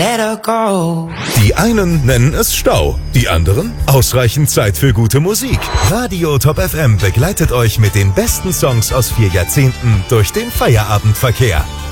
Let her go. Die einen nennen es Stau, die anderen ausreichend Zeit für gute Musik. Radio Top FM begleitet euch mit den besten Songs aus 4 Jahrzehnten durch den Feierabendverkehr.